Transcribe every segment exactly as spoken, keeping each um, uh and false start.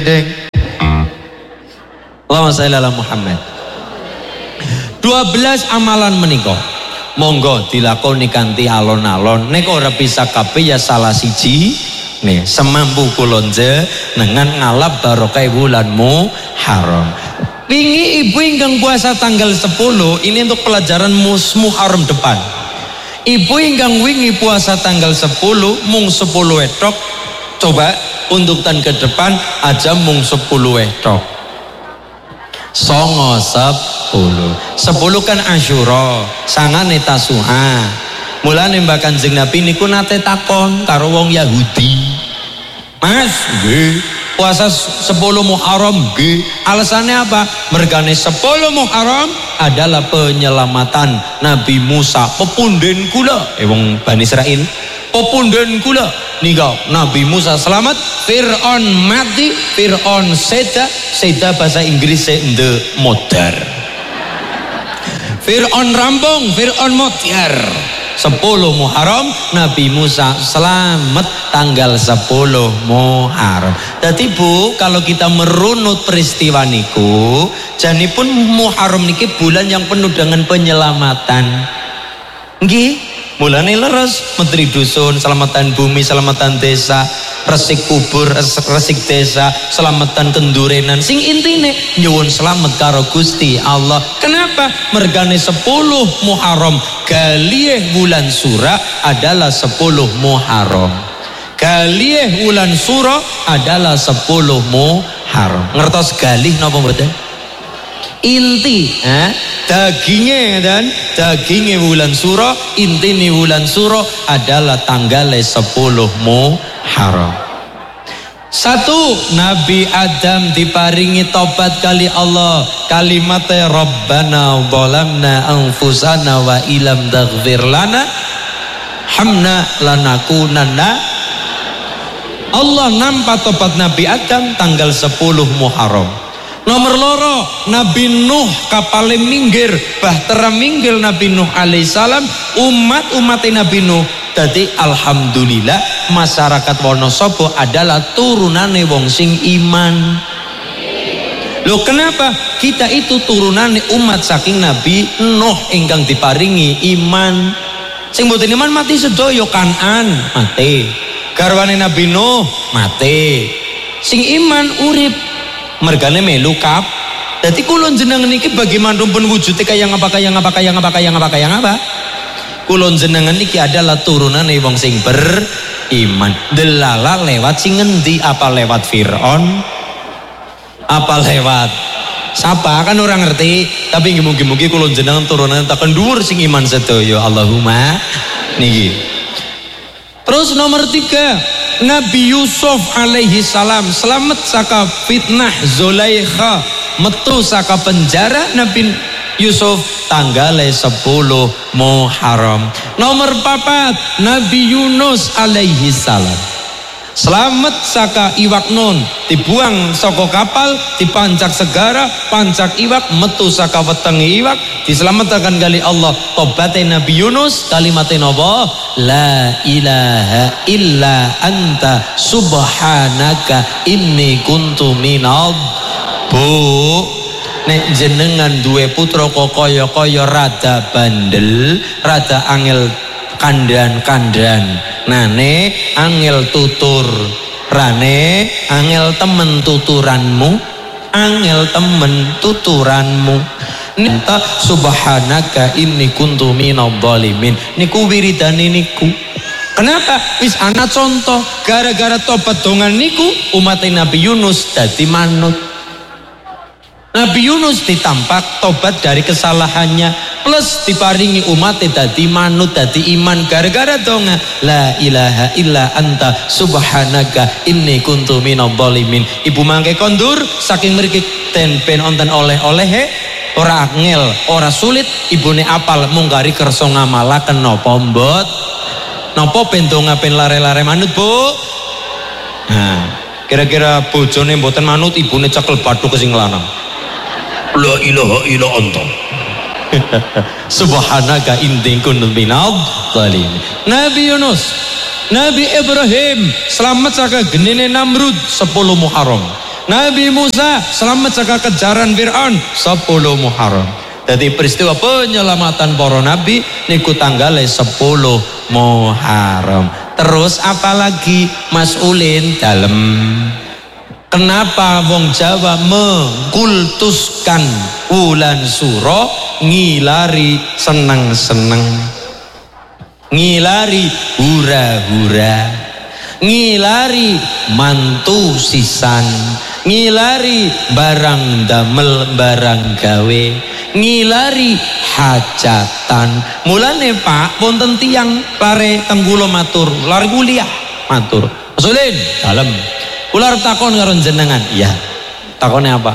Deng. Allahumma sholli ala Muhammad. dua belas amalan menika monggo dilakoni kanthi alon-alon. Nek ora bisa kabeh ya salah siji nih semampu kula dengan ngalap barokah bulan Muharram. Wingi ibu ingkang puasa tanggal sepuluh ini untuk pelajaran mus Muharram depan. Ibu ingkang wingi puasa tanggal sepuluh mung sepuluh etok. Coba untuk tan ke depan aja mung sepuluh etok. Songo sepuluh. Sepuluh kan Asyura, sangane Tasu'a. Mulane Mbak Kanjeng Nabi niku nate takon karo wong Yahudi. Mas, nggih, puasa sepuluh Muharram nggih. Alasannya apa? Mergane sepuluh Muharram adalah penyelamatan Nabi Musa, pepunden kula, eh wong Bani Israil. Pepunden kula nika Nabi Musa selamat, Fir'aun mati, Fir'aun seda, seda bahasa Inggris the modar. Fir'aun rampung, Fir'aun modar. sepuluh Muharram Nabi Musa selamat tanggal sepuluh Muharram. Jadi Bu, kalau kita merunut peristiwa niku, janipun Muharram niki bulan yang penuh dengan penyelamatan. Nggih. Mulane leres menteri dusun, selamatan bumi, selamatan desa, resik kubur, resik desa, selamatan kendurenan. Sing intine nyuwun selamat karo Gusti Allah. Kenapa? Mergane sepuluh Muharram galih bulan Sura adalah sepuluh Muharram. Galih bulan Sura adalah sepuluh Muharram. Ngertos galih napa mboten? Inti eh? dagingnya dan dagingnya bulan Suro, inti nih bulan Suro adalah tanggal sepuluh Muharram. Satu, Nabi Adam diparingi tobat kali Allah, kalimatnya Rabbana zalamna anfusana wa ilam taghfir lana hamna lanakunanna. Allah nampak tobat Nabi Adam tanggal sepuluh Muharram. Nomor loro, Nabi Nuh kapale minggir, bahtera minggir Nabi Nuh alaihissalam, umat-umat Nabi Nuh. Jadi alhamdulillah masyarakat Wonosobo adalah turunane wong sing iman. Loh kenapa? Kita itu turunane umat saking Nabi Nuh ingkang diparingi iman. Sing mboten iman mati sedaya. Kanan mati, garwane Nabi Nuh mati, sing iman urip. Mergane melu kap. Dadi kula jenengan niki bagaimana pun wujudnya kaya ngapa kaya ngapa kaya ngapa kaya ngapa kaya ngapa. Kula jenengan niki adalah turunane wong sing beriman. Delala lewat sing ngendi? Apa lewat Fir'aun? Apa lewat sapa? Kan orang ngerti. Tapi mungkin-mungkin kula jenengan turunan takon dhuwur sing iman sedaya. Allahumma niki. Terus nomor tiga, Nabi Yusuf alaihi salam selamat saka fitnah Zulaikha, metu saka penjara Nabi Yusuf tanggal sepuluh Muharram. Nomor papat, Nabi Yunus alaihi salam selamat saka iwak nun, dibuang saka kapal, dipancak segara, pancak iwak, metu saka wetenge iwak, diselamatkan kali Allah. Tobaté Nabi Yunus kalimaté napa? La ilaha illa anta subhanaka inni kuntu minadh. Bu, nek jenengan duwe putra kok kaya-kaya rada bandel, rada angel kandan-kandan, nane angel tutur, rane angel temen tuturanmu, angel temen tuturanmu. Nita subhanaka inni kuntu minadh dhalimin. Niku wiridane niku. Kenapa? Wis ana contoh, gara-gara tobat dongan niku umat Nabi Yunus dadi manut. Nabi Yunus ditampak tobat dari kesalahannya, plus diparingi umat dadi manut, dadi iman gara-gara donga la ilaha illa anta subhanaka inni kuntu minadh dhalimin. Ibu mangke kondur saking mriki ten ben onten oleh-oleh ora angel, ora sulit, ibune apal mung gari kersa ngamalaken napa mbot. Napa ben donga ben lare-lare manut, Bu? Nah, kira-kira bojone mboten manut, ibune cekel bathuk sing lanang. La ilaha illa anta subhanaka inni kuntu minadh dhalimin. Nabi Yunus, Nabi Ibrahim selamat saka genine Namrud sepuluh Muharram. Nabi Musa selamat saka kejaran Fir'aun sepuluh Muharram. Jadi peristiwa penyelamatan para nabi niku tanggale sepuluh Muharram. Terus apalagi Mas Ulin dalem. Kenapa wong Jawa mengkultuskan wulan suro ngilari seneng-seneng, ngilari hura-hura, ngilari mantu sisan, ngilari barang damel barang gawe, ngilari hajatan. Mulane Pak wonten tiyang lare tenggulo matur, lare kuliah matur. Masulin dalem. Kula arep takon karo jenengan. Iya. Takone apa?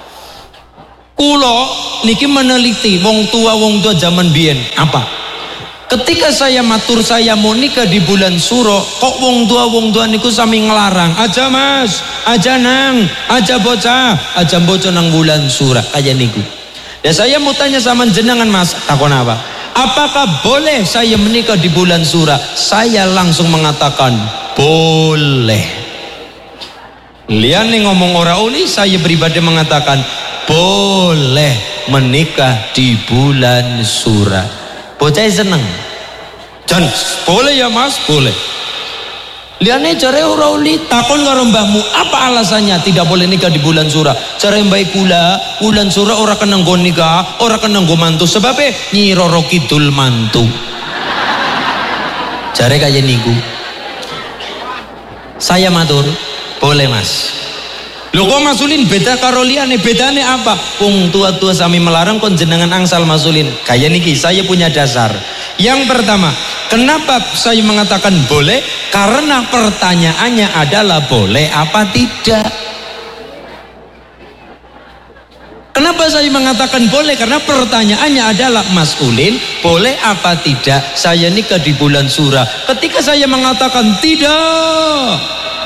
Kula niki meneliti wong tua wong tua zaman biyen. Apa? Ketika saya matur saya mau nikah di bulan Suro, kok wong tua wong tua niku sami ngelarang. Aja Mas, aja nang, aja bocah, aja bocah nang bulan Suro kaya niku. Ya saya mau tanya sama jenengan Mas, takon apa? Apakah boleh saya menikah di bulan Suro? Saya langsung mengatakan boleh. Liane ngomong ora uli, saya pribadi mengatakan boleh menikah di bulan Suro. Bocah seneng. Jan, boleh ya Mas, boleh. Liane jare ora uli, takon karo mbahmu, apa alasannya tidak boleh nikah di bulan Suro? Jare mbah kula, bulan Suro ora kena nggo nikah, ora kena nggo mantu, sebabe Nyi Roro Kidul mantu. Jare kaya niku. Saya matur, boleh Mas. Lho kok Mas Ulin beda karo liyane, bedane apa? Wong tua-tua sami melarang kon jenengan angsal Mas Ulin. Kayak niki saya punya dasar. Yang pertama, kenapa saya mengatakan boleh? Karena pertanyaannya adalah boleh apa tidak. Kenapa saya mengatakan boleh? Karena pertanyaannya adalah Mas Ulin, boleh apa tidak saya nikah di bulan Suro? Ketika saya mengatakan tidak,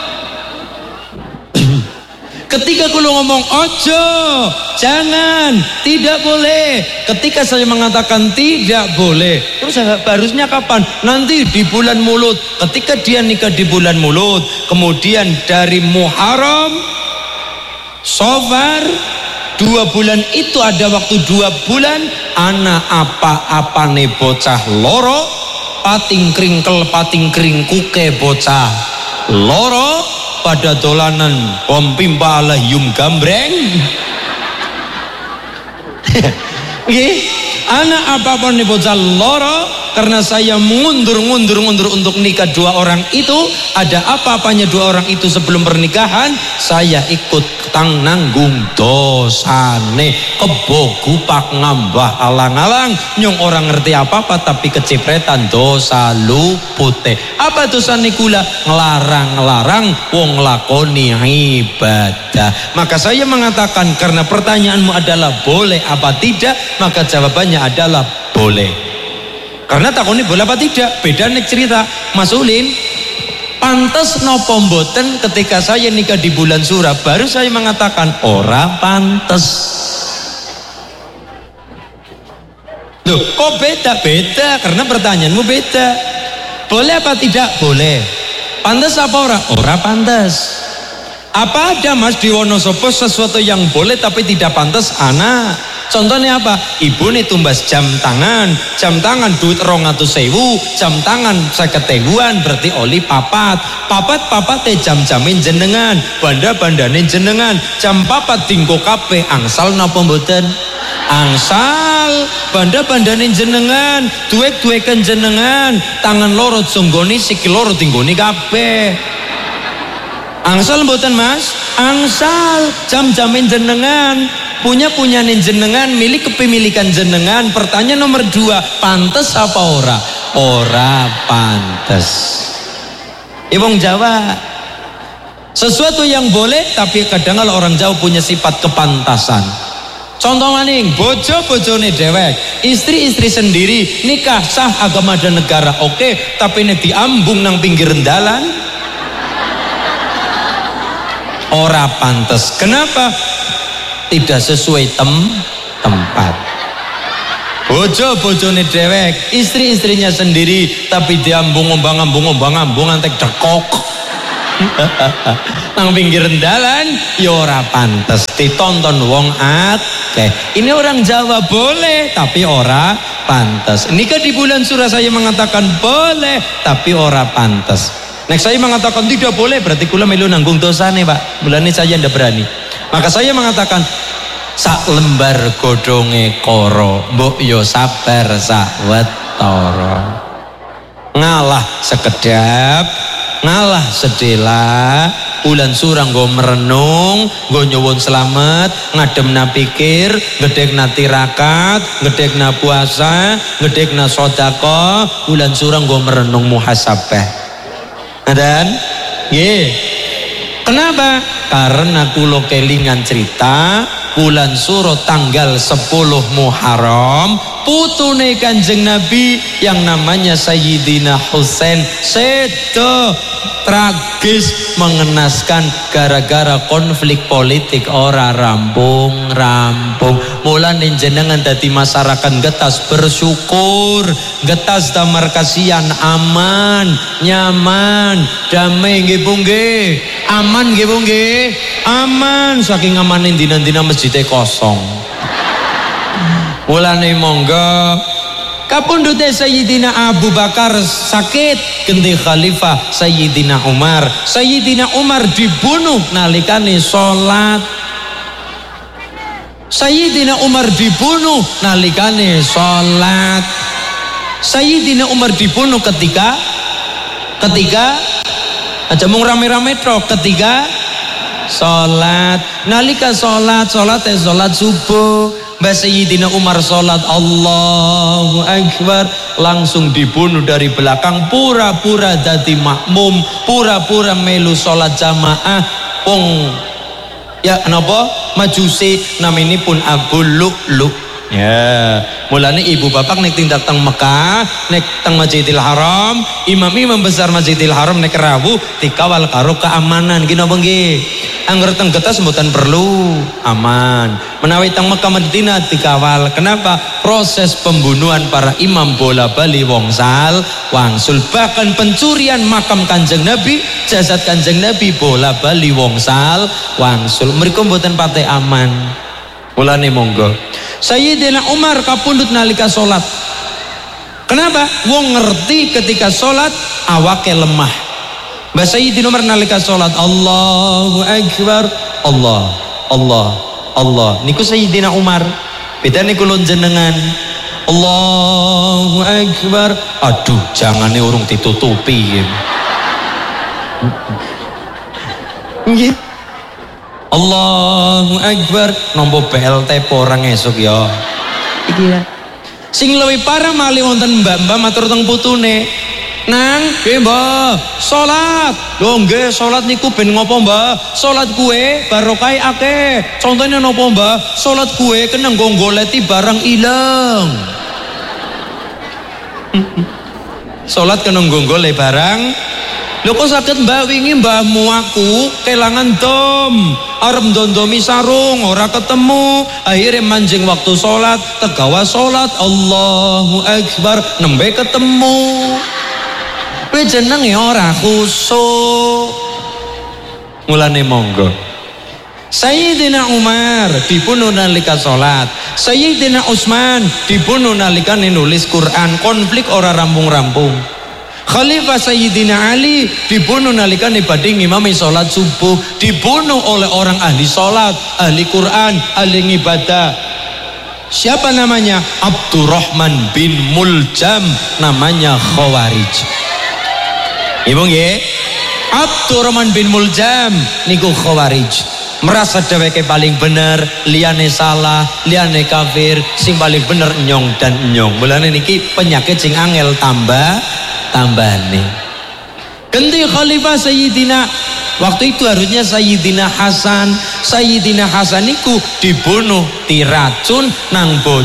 ketika kulo ngomong ojo, jangan, tidak boleh. Ketika saya mengatakan tidak boleh, terus harusnya kapan? Nanti di bulan Mulut. Ketika dia nikah di bulan Mulut, kemudian dari Muharram, Safar, dua bulan itu ada waktu dua bulan. Anak apa-apa ne bocah loro, pating kringkel pating kringkuke bocah loro pada dolanan om pimpa ala yum gambreng. Nggih, anak apa-apa nih bocah loro, karena saya mundur-mundur-mundur untuk nikah dua orang itu. Ada apa-apanya dua orang itu sebelum pernikahan, saya ikut tang nanggung dosane, kebo gupak ngambah alang-alang, nyong orang ngerti apa-apa tapi kecipretan dosa lupute. Apa dosane kula? Ngelarang-ngelarang wong lakoni ibadah. Maka saya mengatakan, karena pertanyaanmu adalah boleh apa tidak, maka jawabannya adalah boleh. Karena takoni boleh apa tidak, beda nih cerita. Mas Ulin, pantes nopo mboten ketika saya nikah di bulan Suro? Baru saya mengatakan ora pantes. Loh, kok beda? Beda karena pertanyaanmu beda. Boleh apa tidak? Boleh. Pantes apa ora? Ora pantes. Apa ada Mas di Wonosobo sesuatu yang boleh tapi tidak pantes? Anak. Contohnya apa? Ibu nih tumbas jam tangan, jam tangan duit rong atus sewu, jam tangan seket ewuan, berarti oli papat, papat papat teh jam jamin jenengan, banda bandane jenengan, jam papat tingko kape, angsal napa mboten? Angsal, banda bandane jenengan, duek duekan jenengan, tangan loro jonggoni sikil loro tinggoni kape. Angsal mboten Mas? Angsal, jam jamin jenengan, punya punya jenengan, milik kepemilikan jenengan. Pertanyaan nomor dua, pantes apa ora? Ora pantes. Ibong Jawa, sesuatu yang boleh tapi kadang kalau orang Jawa punya sifat kepantasan. Contoh maning, bojo bojone dewek, istri-istri sendiri nikah sah agama dan negara oke, okay, tapi ini diambung nang pinggir dalan ora pantes. Kenapa? Tidak sesuai tem tempat. Bojo bojone dewek, istri istrinya sendiri, tapi diambung ombang ambung ombang ambung antek dekok. nang pinggir dalan ya ora pantes ditonton wong akeh. Ini orang Jawa boleh tapi ora pantes. Nikah di bulan surah saya mengatakan boleh tapi ora pantes. Next saya mengatakan tidak boleh, berarti kula melu nanggung dosane Pak. Mulane saya ndak berani. Maka saya mengatakan sak lembar godhonge koro mbok yo sabar sak wetara. Ngalah sekedap, ngalah sedela, bulan surang go merenung, go nyuwun selamat, ngademna pikir, gedekna tirakat, gedekna puasa, gedekna sedekah, bulan surang go merenung muhasabah. Dan nggih. Kenapa? Karena kula kelingan cerita bulan suro tanggal sepuluh Muharram putune Kanjeng Nabi yang namanya Sayyidina Husain sedo tragis mengenaskan gara-gara konflik politik ora rampung-rampung. Mulane jenengan dadi masyarakat Getas bersyukur, Getas damar kasihan aman, nyaman, damai nggih Bu nggih. Aman nggih Bu nggih. Aman saking amane dina-dina masjidnya kosong. Mulane monggo kapundhute Sayyidina Abu Bakar sakit ganti khalifah Sayyidina Umar. Sayyidina Umar dibunuh nalikane salat. Sayyidina Umar dibunuh nalikane salat. Sayyidina Umar dibunuh ketika ketika aja mung rame-rame tok ketika salat. Nalika salat salat eh salat subuh Mbak Sayyidina Umar salat Allahu Akbar langsung dibunuh dari belakang, pura-pura dadi makmum, pura-pura melu salat jamaah. Wong ya napa majusi naminipun Abu Lu'lu'. Ya, mulane ibu bapak nek tindak teng Mekah, nek teng Masjidil Haram, imam-imam besar Masjidil Haram nek rawuh dikawal karo keamanan. Nggih napa nggih? Angger teng Getas mboten perlu aman. Menawi teng Mekah Madinah dikawal. Kenapa? Proses pembunuhan para imam bola bali wongsal wangsul, bahkan pencurian makam Kanjeng Nabi, jasad Kanjeng Nabi bola bali wongsal wangsul. Mriku mboten pate aman. Mulane monggo Sayyidina Umar kapundhut nalika salat. Kenapa? Wong ngerti ketika salat awake lemah. Mbah Sayyidina Umar nalika salat Allahu Akbar, Allah, Allah, Allah. Niku Sayyidina Umar. Bedane kula jenengan. Allahu Akbar. Aduh, jangane urung ditutupi. Nggih. Allahu Akbar. Nompo B L T porang esuk ya. Iki ya. Sing luwih parah malih wonten mbak-mbak matur teng putune. Nang, nggih Mbah, salat. Lho nggih, salat niku ben ngopo Mbah? Salat kuwe barokahe akeh. Contone napa Mbah? Salat kuwe kena nggo goleti barang ilang. Salat kena nggo golek barang. Lho kok saged Mbah wingi mbahmu aku kelangan dom, arep ndondomi sarung ora ketemu, akhirnya manjing waktu salat, tegawa salat Allahu Akbar nembe ketemu. Kowe jenenge ora khusuk. Mulane monggo Sayyidina Umar dibunuh nalika salat, Sayyidina Utsman dibunuh nalika nulis Quran, konflik ora rampung-rampung. Khalifah Sayyidina Ali dibunuh nalika badhe ngimami salat subuh, dibunuh oleh orang ahli salat, ahli Quran, ahli ibadah. Siapa namanya? Abdurrahman bin Muljam, namanya Khawarij. Ibu nggih? Abdurrahman bin Muljam niku Khawarij. Merasa dheweke paling bener, liyane salah, liyane kafir, sing paling bener nyong dan nyong. Mulane niki penyakit sing angel tambah tambahane. Ganti khalifah Sayyidina, waktu itu harusnya Sayyidina Hasan. Sayyidina Hasan niku dibunuh diracun nang bojo